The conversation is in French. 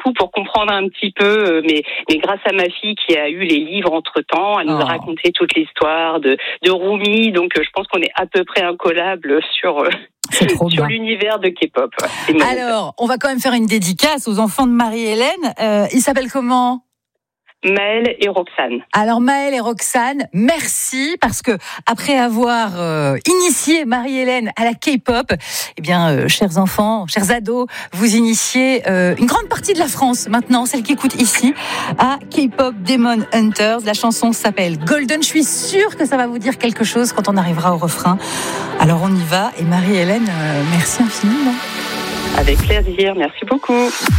beaucoup pour comprendre un petit peu, mais grâce à ma fille qui a eu les livres entre-temps, elle nous a raconté toute l'histoire de Rumi, donc je pense qu'on est à peu près incollables sur l'univers de K-pop. Alors, on va quand même faire une dédicace aux enfants de Marie-Hélène. Ils s'appellent comment ? Maëlle et Roxane. Alors Maëlle et Roxane, merci parce que après avoir initié Marie-Hélène à la K-pop, eh bien, chers enfants, chers ados, vous initiez une grande partie de la France maintenant, celle qui écoute ici, à K-pop Demon Hunters. La chanson s'appelle Golden. Je suis sûre que ça va vous dire quelque chose quand on arrivera au refrain. Alors on y va et Marie-Hélène, merci infiniment. Avec plaisir, merci beaucoup.